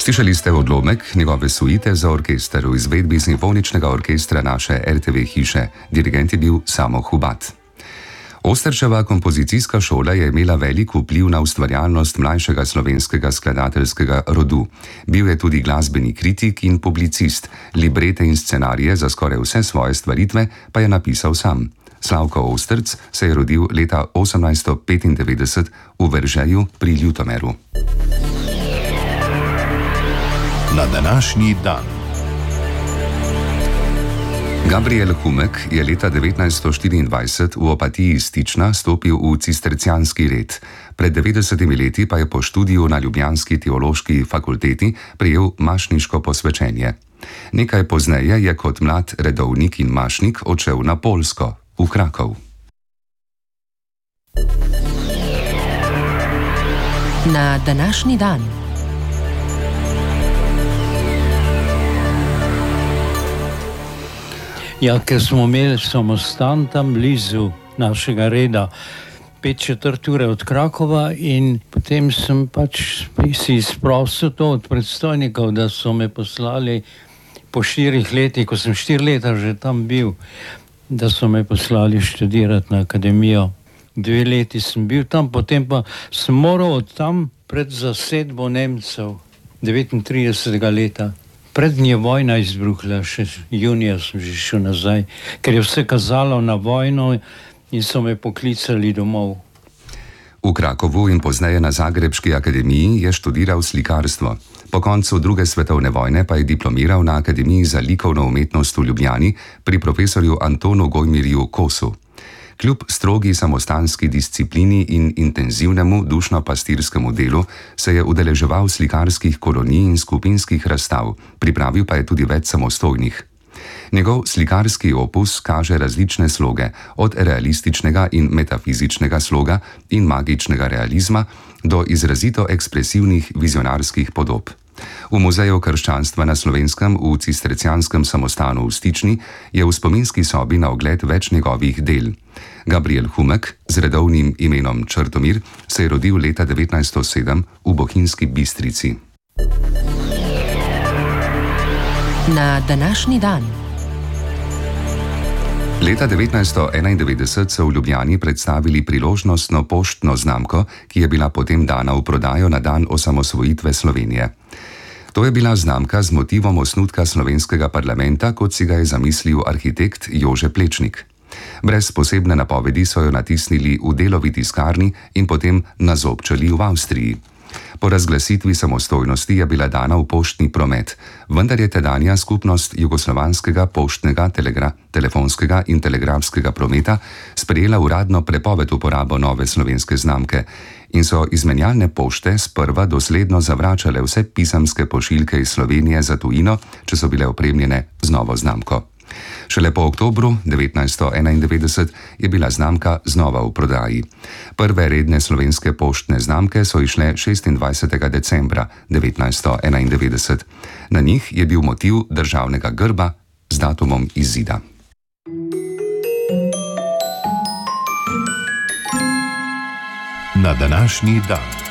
Slišali ste odlomek njegove suite za orkester v izvedbi simfoničnega orkestra naše RTV hiše. Dirigent je bil Samo Hubat. Osterčeva kompozicijska šola je imela velik vpliv na ustvarjalnost mlajšega slovenskega skladateljskega rodu. Bil je tudi glasbeni kritik in publicist, librete in scenarije za skoraj vse svoje stvaritve pa je napisal sam. Slavko Osterc se je rodil leta 1895 v Veržeju pri Ljutomeru. Na današnji dan. Gabriel Humek je leta 1924 v Opatiji Stična stopil v cistercijanski red. Pred 90 leti pa je po študiju na ljubljanski teološki fakulteti prejel mašniško posvečenje. Nekaj pozneje je kot mlad redovnik in mašnik odšel na Poljsko, v Krakov. Na današnji dan. Ja, ker smo imeli samostan tam blizu našega reda, 5/4 ure od Krakova, in potem sem pač si izprosil to od predstojnikov, da so me poslali po 4 letih, ko sem 4 leta že tam bil, da so me poslali študirati na akademijo. 2 leti sem bil tam, potem pa sem moral od tam pred zasedbo Nemcev 39. leta. Pred njo vojna izbruhla, še junija sem že šel nazaj, ker je vse kazalo na vojno in so me poklicali domov. V Krakovu in pozneje na Zagrebški akademiji je študiral slikarstvo. Po koncu druge svetovne vojne pa je diplomiral na Akademiji za likovno umetnost v Ljubljani pri profesorju Antonu Gojmirju Kosu. Kljub strogi samostanski disciplini in intenzivnemu dušno-pastirskemu delu se je udeleževal slikarskih kolonij in skupinskih razstav, pripravil pa je tudi več samostojnih. Njegov slikarski opus kaže različne sloge, od realističnega in metafizičnega sloga in magičnega realizma do izrazito ekspresivnih vizionarskih podob. V Muzeju krščanstva na Slovenskem v cistercijanskem samostanu v Stični je v spominski sobi na ogled več njegovih del. Gabriel Humek z redovnim imenom Črtomir se je rodil leta 1907 v Bohinjski Bistrici. Na današnji dan. Leta 1991 so v Ljubljani predstavili priložnostno poštno znamko, ki je bila potem dana v prodajo na dan osamosvojitve Slovenije. To je bila znamka z motivom osnutka slovenskega parlamenta, kot si ga je zamislil arhitekt Jože Plečnik. Brez posebne napovedi so jo natisnili v Delovi tiskarni in potem nazobčali v Avstriji. Po razglasitvi samostojnosti je bila dana v poštni promet, vendar je tedanja skupnost jugoslovanskega poštnega, telefonskega in telegrafskega prometa sprejela uradno prepoved uporabo nove slovenske znamke in so izmenjalne pošte sprva dosledno zavračale vse pisemske pošiljke iz Slovenije za tujino, če so bile opremljene z novo znamko. Šele po oktobru 1991 je bila znamka znova v prodaji. Prve redne slovenske poštne znamke so išle 26. decembra 1991. Na njih je bil motiv državnega grba z datumom izida. Na današnji dan.